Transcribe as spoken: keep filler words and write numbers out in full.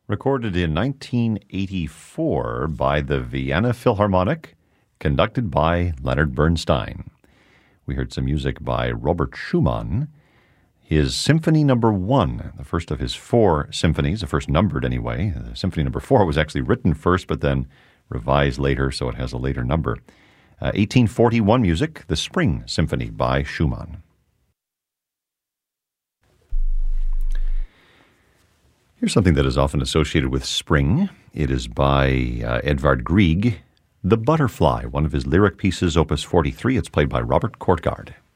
recorded in nineteen eighty-four by the Vienna Philharmonic, conducted by Leonard Bernstein. We heard some music by Robert Schumann, his Symphony Number One, the first of his four symphonies, the first numbered anyway. The Symphony Number Four was actually written first, but then revised later, so it has a later number. Uh, eighteen forty-one music, the Spring Symphony by Schumann. Here's something that is often associated with spring. It is by uh, Edvard Grieg, The Butterfly, one of his lyric pieces, opus forty-three. It's played by Robert Kortgaard.